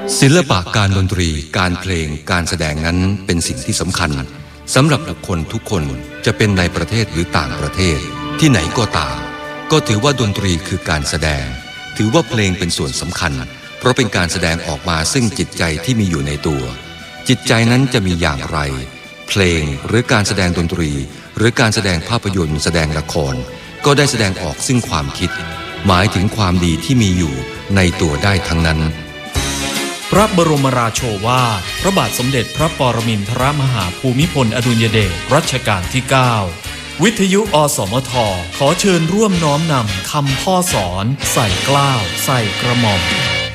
ศิลปะการดนตรีการเพลงการแสดงนั้นเป็นสิ่งที่สำคัญสำหรับบุคคลทุกคนจะเป็นในประเทศหรือต่างประเทศที่ไหนก็ตามก็ถือว่าดนตรีคือการแสดงถือว่าเพลงเป็นส่วนสำคัญเพราะเป็นการแสดงออกมาซึ่งจิตใจที่มีอยู่ในตัวจิตใจนั้นจะมีอย่างไรเพลงหรือการแสดงดนตรีหรือการแสดงภาพยนตร์แสดงละครก็ได้แสดงออกซึ่งความคิดหมายถึงความดีที่มีอยู่ในตัวได้ทั้งนั้นพระบรมราโชวาทพระบาทสมเด็จพระปรมินทรมหาภูมิพลอดุลยเดชรัชกาลที่ 9 วิทยุอสมทขอเชิญร่วมน้อมนำคำพ่อสอนใส่เกล้าใส่กระหม่อม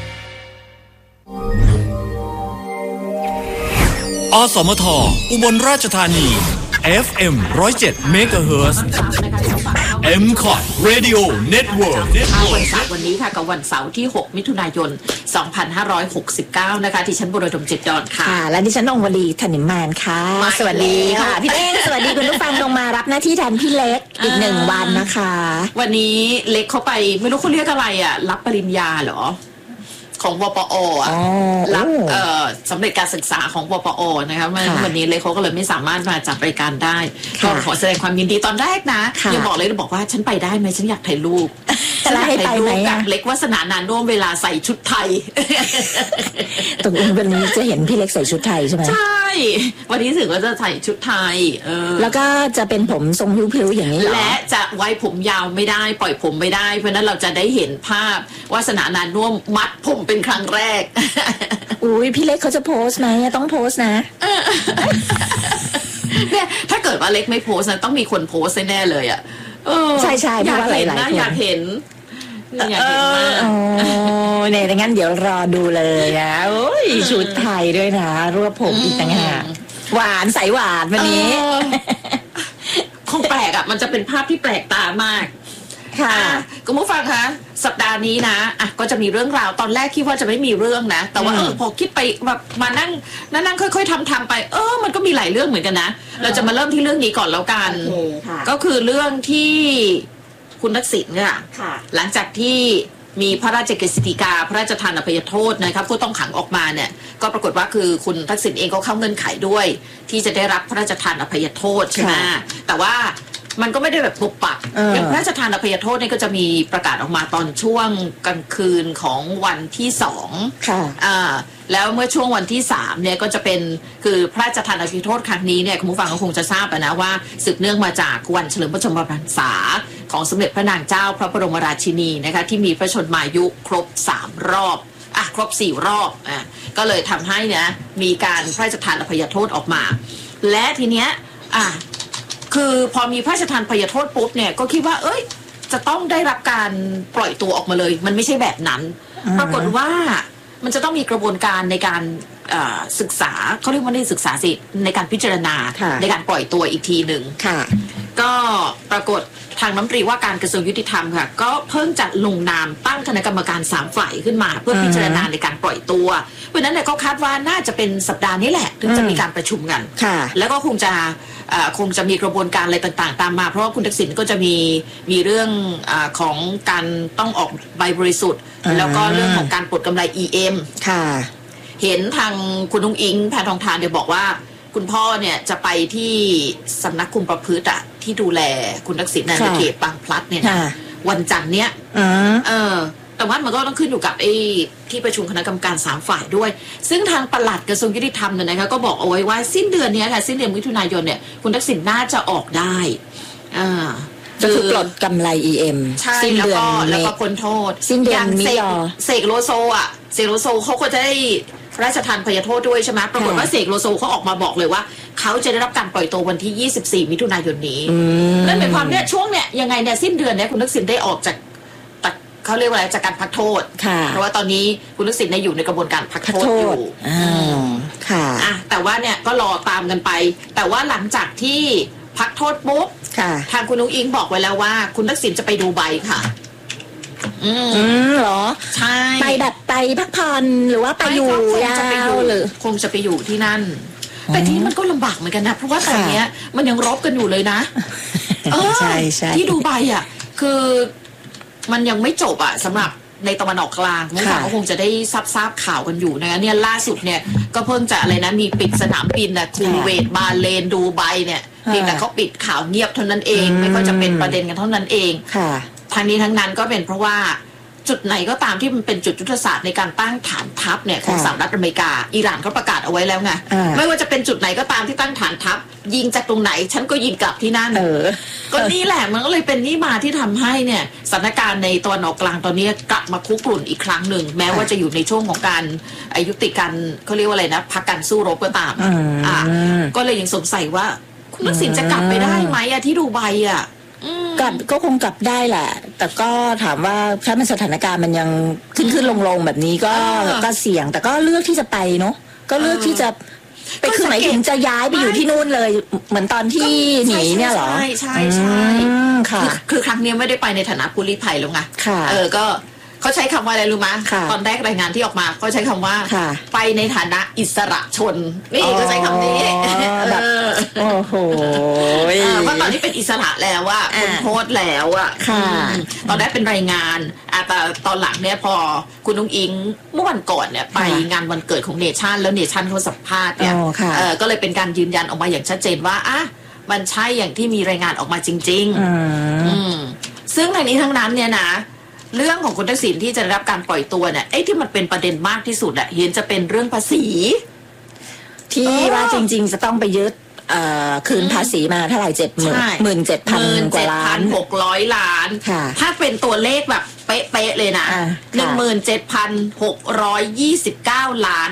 อสมทอุบลราชธานี FM 107 MHz MCOT Radio Network วันเสาร์วันนี้ค่ะกับวันเสาร์ที่6มิถุนายน2569นะคะที่ชั้นบุรดมจิตดอนค่ะและดิฉันองวลีธนิมานค่ะสวัสดีค่ะพี่เล็กสวัสดีคุณผู้ฟังลงมารับหน้าที่แทนพี่เล็กอีก1วันนะคะวันนี้เล็กเขาไปไม่รู้เขาเรียกอะไรอ่ะรับปริญญาเหรอของวปอรับสำเร็จการศึกษาของวปอนะคะวันนี้เลยเขาก็เลยไม่สามารถมาจัดรายการได้ก็ขอแสดงความยินดีตอนแรกนะยังบอกเลยบอกว่าฉันไปได้ไหมฉันอยากถ่ายรูปฉันอยากถ่ายรูปกับเล็กวาสนานานร่วมเวลาใส่ชุดไทยตรงวันนี้จะเห็นพี่เล็กใส่ชุดไทยใช่ไหมใช่วันนี้ถึงว่าจะใส่ชุดไทยแล้วก็จะเป็นผมทรงพิ้วๆอย่างนี้และจะไว้ผมยาวไม่ได้ปล่อยผมไม่ได้เพราะนั้นเราจะได้เห็นภาพวาสนานานร่วมมัดผมเป็นครั้งแรกอุ้ยพี่เล็กเขาจะโพสไหมต้องโพสนะเนี่ยถ้าเกิดว่าเล็กไม่โพสนะต้องมีคนโพสแน่เลยอ่ะใช่ใช่เพราะว่าหลายๆคนอยากเห็นมากเนี่ยดังนั้นเดี๋ยวรอดูเลยนะโอ้ยชุดไทยด้วยนะรวบผมอีกต่างหากหวานใสหวานวันนี้คงแปลกอ่ะมันจะเป็นภาพที่แปลกตามากค่ะคุณผู้ฟังคะสัปดาห์นี้นะก็จะมีเรื่องราวตอนแรกคิดว่าจะไม่มีเรื่องนะแต่ว่าพอคิดไปแบบมานั่งค่อยๆทำไปมันก็มีหลายเรื่องเหมือนกันนะเราจะมาเริ่มที่เรื่องนี้ก่อนแล้วกันก็คือเรื่องที่คุณทักษิณค่ะหลังจากที่มีพระราชกฤษฎีกาพระราชทานอภัยโทษนะครับผู้ต้องขังออกมาเนี่ยก็ปรากฏว่าคือคุณทักษิณเองก็เข้าเงื่อนไขด้วยที่จะได้รับพระราชทานอภัยโทษใช่ไหมแต่ว่ามันก็ไม่ได้แบบปุบปับอย่างพระราชทานอภัยโทษนี่ก็จะมีประกาศออกมาตอนช่วงกลางคืนของวันที่2ค่ะแล้วเมื่อช่วงวันที่3เนี่ยก็จะเป็นคือพระราชทานอภัยโทษครั้งนี้เนี่ยคุณผู้ฟังก็คงจะทราบนะว่าสืบเนื่องมาจากวันเฉลิมพระชนมพรรษาของสมเด็จพระนางเจ้าพระบรมราชินีนะคะที่มีพระชนมายุครบ3รอบครบ4รอบก็เลยทำให้เนี่ยมีการพระราชทานอภัยโทษออกมาและทีเนี้ยคือพอมีพระราชทานอภัยโทษปุ๊บเนี่ยก็คิดว่าจะต้องได้รับการปล่อยตัวออกมาเลยมันไม่ใช่แบบนั้นปรากฏว่ามันจะต้องมีกระบวนการในการศึกษาเขาเรียกว่าได้ศึกษาสิในการพิจารณาในการปล่อยตัวอีกทีหนึ่งก็ปรากฏทางรัฐมนตรีว่าการกระทรวงยุติธรรมค่ะก็เพิ่งจะลงนามตั้งคณะกรรมการ3ฝ่ายขึ้นมาเพื่อพิจารณาในการปล่อยตัวเพราะนั้นเนี่ยก็คาดว่าน่าจะเป็นสัปดาห์นี้แหละถึงจะมีการประชุมกันแล้วก็คงจะมีกระบวนการอะไรต่างๆตามมาเพราะว่าคุณทักษิณก็จะมีเรื่องของการต้องออกใบบริสุทธิ์แล้วก็เรื่องของการปลดกำไร EM ค่ะเห็นทางคุณนุ้งอิงแพทองธารเนี่ยบอกว่าคุณพ่อเนี่ยจะไปที่สำนักคุมประพฤติที่ดูแลคุณทักษิณในเขตบางพลัดเนี่ยวันจันทร์เนี้ยแต่ว่ามันก็ต้องขึ้นอยู่กับที่ประชุมคณะกรรมการ3ฝ่ายด้วยซึ่งทางปลัดกระทรวงยุติธรรมเนี่ยนะคะก็บอกเอาไว้ว่าสิ้นเดือนนี้ค่ะสิ้นเดือนมิถุนายนเนี่ยคุณทักษิณน่าจะออกได้จะคือปลดกำไร EM ใช่แล้วก็พ้นโทษสิ้นเดือนนี้เสกโลโซเสกโลโซเขาก็จะได้พระราชทานอภัยโทษด้วยใช่ไหมปรากฏว่าเสกโลโซเขาออกมาบอกเลยว่าเขาจะได้รับการปล่อยตัววันที่24มิถุนายนนี้นั่นหมายความเนี่ยช่วงเนี่ยยังไงเนี่ยสิ้นเดือนเนี่ยคุณทักษิณได้ออกจากเขาเรียกว่าอะไรจากการพักโทษเพราะว่าตอนนี้คุณทักษิณอยู่ในกระบวนการพักโทษอยู่ค่ะแต่ว่าเนี่ยก็รอตามกันไปแต่ว่าหลังจากที่พักโทษปุ๊บทางคุณนุ้งอิงบอกไว้แล้วว่าคุณทักษิณจะไปดูใบค่ะเหรอใช่ไปแบบไปพักผ่อนหรือว่าไปอยู่ยาวหรือคงจะไปอยู่ที่นั่นแต่ที่มันก็ลำบากเหมือนกันนะเพราะว่าตอนนี้มันยังรบกันอยู่เลยนะใช่ที่ดูใบคือมันยังไม่จบสำหรับในตะวันออกกลางคุณผู้ฟังก็คงจะได้ทราบข่าวกันอยู่นะคะเนี่ยล่าสุดเนี่ยก็เพิ่งจะอะไรนะมีปิดสนามบินนะคูเวตบาห์เรนดูไบเนี่ยเพียงแต่เขาปิดข่าวเงียบเท่านั้นเองไม่ค่อยจะเป็นประเด็นกันเท่านั้นเองทั้งนี้ทั้งนั้นก็เป็นเพราะว่าจุดไหนก็ตามที่มันเป็นจุดยุทธศาสตร์ในการตั้งฐานทัพเนี่ยของสหรัฐอเมริกาอิหร่านเขาประกาศเอาไว้แล้วไงไม่ว่าจะเป็นจุดไหนก็ตามที่ตั้งฐานทัพยิงจากตรงไหนฉันก็ยิงกลับที่นั่นก็นี่แหละมันก็เลยเป็นที่มาที่ทำให้เนี่ยสถานการณ์ในตะวันออกกลางตอนนี้กลับมาคุกรุ่นอีกครั้งหนึ่งแม้ว่าจะอยู่ในช่วงของการยุติการเขาเรียกว่าอะไรนะพักการสู้รบก็ตามก็เลยยังสงสัยว่าคุณทักษิณจะกลับไปได้ไหมที่ดูไบกลับก็คงกลับได้แหละแต่ก็ถามว่าถ้ามันสถานการณ์มันยังขึ้นลงแบบนี้ก็เสี่ยงแต่ก็เลือกที่จะไปเนาะก็เลือกที่จะไปคือหมายถึงจะย้ายไปอยู่ที่นู่นเลยเหมือนตอนที่หนีเนี่ยเหรอใช่ค่ะคือครั้งนี้ไม่ได้ไปในฐานะผู้ลี้ภัยแล้วไงก็เขาใช้คำว่าอะไรรู้ไหมตอนแรกรายงานที่ออกมาเขาใช้คำว่าไปในฐานะอิสระชนนี่ก็ใช้คำนี้แบบโอ้โหเพราะตอนนี้เป็นอิสระแล้วอะคุณโทษแล้วอะตอนแรกเป็นรายงานแต่ตอนหลังเนี่ยพอคุณนุ้งอิงเมื่อวันก่อนเนี่ยไปงานวันเกิดของเนชั่นแล้วเนชั่นเขาสัมภาษณ์เนี่ยก็เลยเป็นการยืนยันออกมาอย่างชัดเจนว่ามันใช่อย่างที่มีรายงานออกมาจริงๆซึ่งในนี้ทั้งนั้นเนี่ยนะเรื่องของคุณทักษิณที่จะได้รับการปล่อยตัวเนี่ยที่มันเป็นประเด็นมากที่สุดเห็นจะเป็นเรื่องภาษีที่ว่าจริงๆจะต้องไปยึดคืนภาษีมาเท่าไหร่17,000 กว่าล้าน 17,600 ล้านถ้าเป็นตัวเลขแบบเป๊ะๆเลยนะ17,629 ล้าน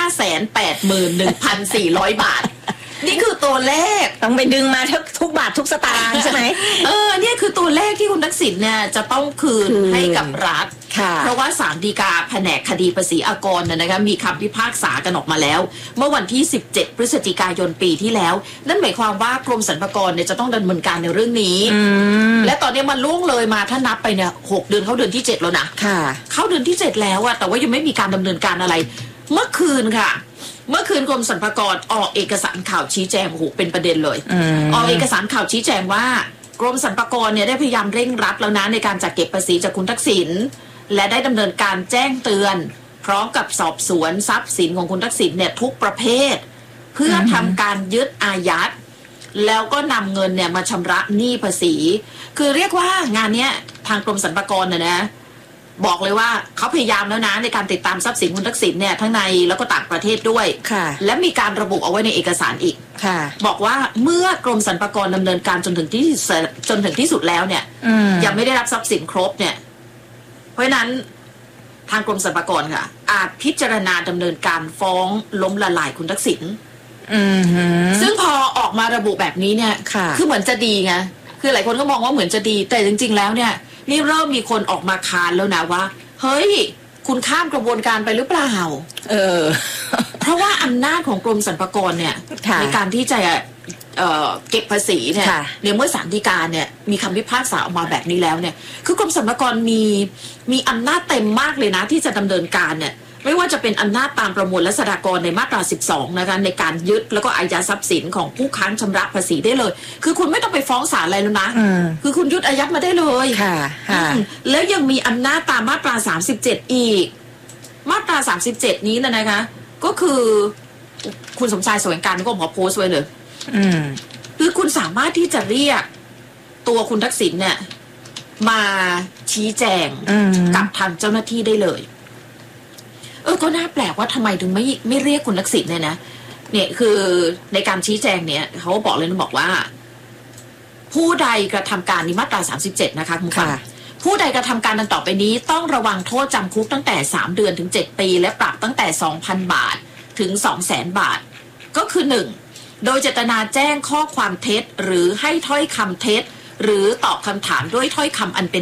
581,400 บาทนี่คือตัวเลขต้องไปดึงมาทุกบาททุกสตางค์ใช่ไหมเนี่ยคือตัวเลขที่คุณทักษิณเนี่ยจะต้องคืนให้กับรัฐเพราะว่าศาลฎีกาแผนกคดีภาษีอากรนะคะมีคำพิพากษากันออกมาแล้วเมื่อวันที่17พฤศจิกายนปีที่แล้วนั่นหมายความว่ากรมสรรพากรเนี่ยจะต้องดำเนินการในเรื่องนี้และตอนนี้มันล่วงเลยมาถ้านับไปเนี่ย6 เดือนเข้าเดือนที่7แล้วนะเข้าเดือนที่7แล้วแต่ว่ายังไม่มีการดำเนินการอะไรเมื่อคืนกรมสรรพากรออกเอกสารข่าวชี้แจงเป็นประเด็นเลยออกเอกสารข่าวชี้แจงว่ากรมสรรพากรเนี่ยได้พยายามเร่งรัดแล้วนะในการจัดเก็บภาษีจากคุณทักษิณและได้ดำเนินการแจ้งเตือนพร้อมกับสอบสวนทรัพย์สินของคุณทักษิณเนี่ยทุกประเภทเพื่อทำการยึดอายัดแล้วก็นำเงินเนี่ยมาชำระหนี้ภาษีคือเรียกว่างานเนี้ยทางกรมสรรพากรนะบอกเลยว่าเขาพยายามแล้วนะในการติดตามทรัพย์สินคุณทักษิณเนี่ยทั้งในแล้วก็ต่างประเทศด้วยและมีการระบุเอาไว้ในเอกสารอีกบอกว่าเมื่อกรมสรรพากรดำเนินการจนถึงที่สุดแล้วเนี่ยยังไม่ได้รับทรัพย์สินครบเนี่ยเพราะฉะนั้นทางกรมสรรพากรค่ะอาจพิจารณาดำเนินการฟ้องล้มละลายคุณทักษิณซึ่งพอออกมาระบุแบบนี้เนี่ยคือเหมือนจะดีไงคือหลายคนก็มองว่าเหมือนจะดีแต่จริงๆแล้วเนี่ยนี่เริ่มมีคนออกมาค้านแล้วนะว่าเฮ้ยคุณข้ามกระบวนการไปหรือเปล่าเพราะว่าอำนาจของกรมสรรพากรเนี่ยในการที่จะเก็บภาษีเนี่ยเมื่อศาลฎีกาเนี่ยมีคำพิพากษาออกมาแบบนี้แล้วเนี่ยคือกรมสรรพากรมีอำนาจเต็มมากเลยนะที่จะดำเนินการเนี่ยไม่ว่าจะเป็นอำนาจตามประมวลรัษฎากรในมาตรา12นะคะในการยึดแล้วก็อายัดทรัพย์สินของผู้ค้างชำระภาษีได้เลยคือคุณไม่ต้องไปฟ้องศาลอะไรแล้วนะคือคุณยึดอายัดมาได้เลยแล้วยังมีอำนาจตามมาตรา37อีกมาตรา37นี้นะคะก็คือคุณสมชายแสวงการก็ขอโพสต์ไว้เลยคือคุณสามารถที่จะเรียกตัวคุณทักษิณเนี่ยมาชี้แจงกับทางเจ้าหน้าที่ได้เลยก็น่าแปลกว่าทำไมถึงไม่เรียกคุณทักษิณเนี่ยคือในการชี้แจงเนี่ยเขาบอกเลยนะบอกว่าผู้ใดกระทำการนี้มาตรา37นะคะคุณผู้ผู้ใดกระทำการดังต่อไปนี้ต้องระวังโทษจำคุกตั้งแต่3 เดือนถึง7 ปีและปรับตั้งแต่ 2,000 บาทถึง 200,000 บาทก็คือ1โดยเจตนาแจ้งข้อความเท็จหรือให้ถ้อยคำเท็จหรือตอบคำถามด้วยถ้อยคำอันเป็น